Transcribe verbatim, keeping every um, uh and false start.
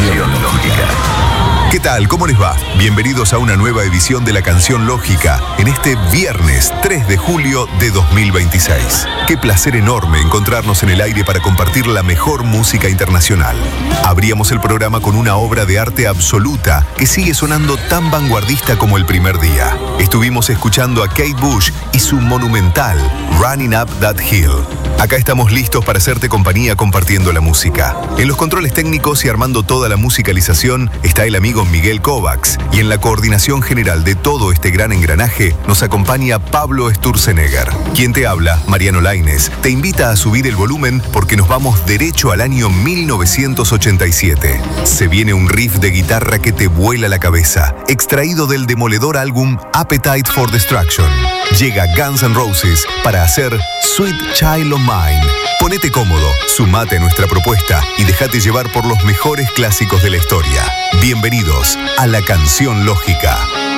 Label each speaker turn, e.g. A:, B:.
A: Canción Lógica.
B: ¿Qué tal? ¿Cómo les va? Bienvenidos a una nueva edición de La Canción Lógica en este viernes tres de julio de dos mil veintiséis. Qué placer enorme encontrarnos en el aire para compartir la mejor música internacional. Abríamos el programa con una obra de arte absoluta que sigue sonando tan vanguardista como el primer día. Estuvimos escuchando a Kate Bush y su monumental Running Up That Hill. Acá estamos listos para hacerte compañía compartiendo la música. En los controles técnicos y armando toda la musicalización está el amigo Miguel Kovacs, y en la coordinación general de todo este gran engranaje nos acompaña Pablo Sturzenegger. Quien te habla, Mariano Lainez, te invita a subir el volumen porque nos vamos derecho al año mil novecientos ochenta y siete. Se viene un riff de guitarra que te vuela la cabeza, extraído del demoledor álbum Appetite for Destruction. Llega Guns N' Roses para hacer Sweet Child of Mine. Ponete cómodo, sumate a nuestra propuesta y déjate llevar por los mejores clásicos de la historia. Bienvenidos a La Canción Lógica.